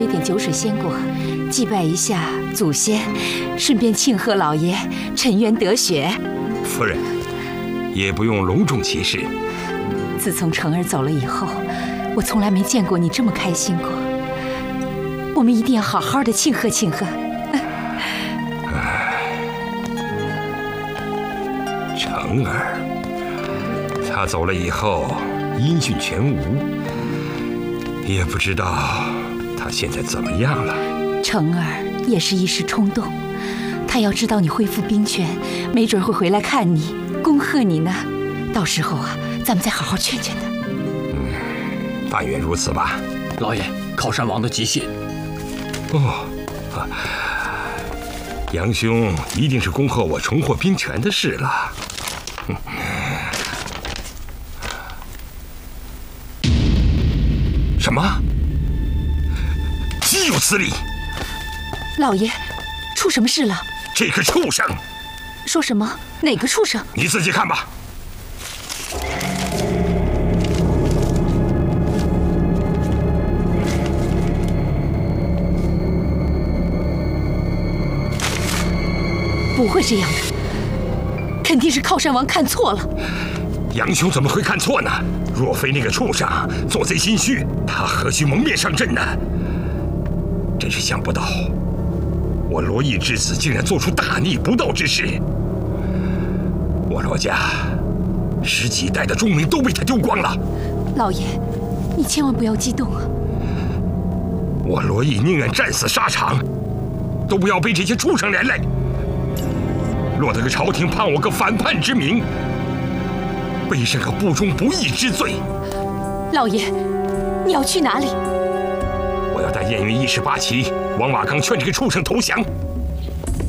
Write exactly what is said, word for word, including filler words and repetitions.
喝点酒水仙果，祭拜一下祖先，顺便庆贺老爷沉冤得雪。 夫人，也不用隆重其事。 自从成儿走了以后，我从来没见过你这么开心过。我们一定要好好的庆贺庆贺。 成儿，他走了以后音讯全无，也不知道他现在怎么样了。 成儿也是一时冲动，他要知道你恢复兵权，没准会回来看你，恭贺你呢。到时候啊，咱们再好好劝劝他。 嗯，但愿如此吧。 老爷，靠山王的急信。 哦，啊，杨兄一定是恭贺我重获兵权的事了。什么？岂有此理！ 老爷，出什么事了？ 这个畜生！ 说什么？哪个畜生？ 你自己看吧。 不会这样的，肯定是靠山王看错了。 杨兄怎么会看错呢？若非那个畜生做贼心虚，他何须蒙面上阵呢？真是想不到，我罗毅之子竟然做出大逆不道之事。我罗家十几代的钟鸣都被他丢光了。 老爷，你千万不要激动啊！ 我罗毅宁愿战死沙场，都不要被这些畜生连累。落得个朝廷判我个反叛之名，背上个不忠不义之罪。 老爷，你要去哪里？ 我要带燕云一十八骑往瓦岗劝这个畜生投降。